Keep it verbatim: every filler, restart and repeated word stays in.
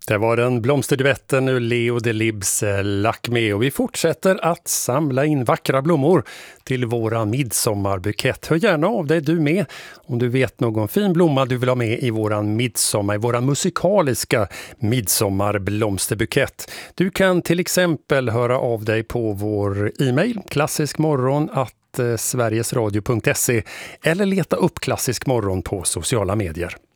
Det var den blomsterduetten ur Leo Delibes Lack med, och vi fortsätter att samla in vackra blommor till våran midsommarbukett. Hör gärna av dig du med om du vet någon fin blomma du vill ha med i våran midsommar, i våran musikaliska midsommarblomsterbukett. Du kan till exempel höra av dig på vår e-mail klassiskmorgon at sverigesradio punkt se eller leta upp Klassisk morgon på sociala medier.